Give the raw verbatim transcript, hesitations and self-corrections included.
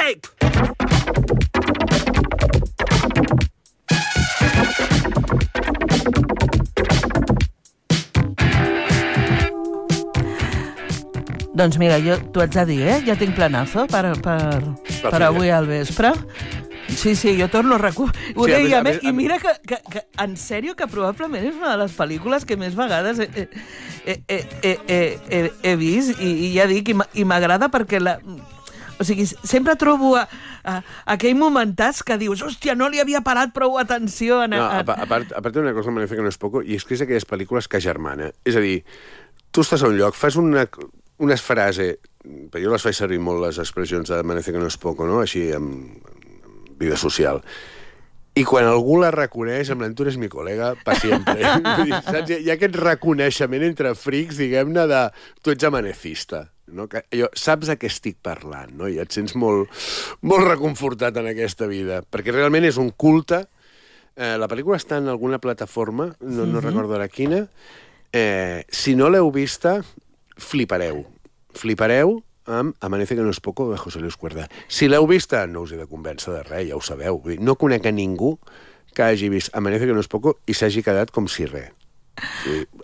tape! Doncs mira, jo t'ho haig de dir, eh? Ja tinc planazo per, per, per avui al vespre. Sí, sí, jo torno a recuperar. Ho Sí, a deia, més- a més, més- i mira que, que, que, en sèrio, que probablement és una de les pel·lícules que més vegades he, he, he, he, he, he, he vist, i, i ja dic, i m'a- i m'agrada perquè la... O sigui, sempre trobo a, a, aquell momentàs que dius, hòstia, no li havia parat prou atenció en... No, a, a, a part, a part una cosa magnífica que no és poco, i és que és aquelles pel·lícules que germana. És a dir, tu estàs a un lloc, fas una, una frase, però jo les faig servir molt, les expressions de Amanece que no és poco, no? Així, amb, amb vida social. I quan algú la reconeix, amb tu eres mi col·lega, per sempre. Vull dir, saps? Hi ha aquest reconeixement entre frics, diguem-ne, de tu ets amanecista. No? Que, allò, saps a què estic parlant, no? I et sents molt, molt reconfortat en aquesta vida, perquè realment és un culte. Eh, la pel·lícula està en alguna plataforma, no, no Mhm. recordo ara quina. Eh, si no l'heu vista, flipareu. Flipareu amb Amanece que no és poco, de José Luis Cuerda. Si l'heu vista, no us he de convèncer de res, ja ho sabeu. Vull dir, no conec a ningú que hagi vist Amanece que no és poco i s'hagi quedat com si res. Sí,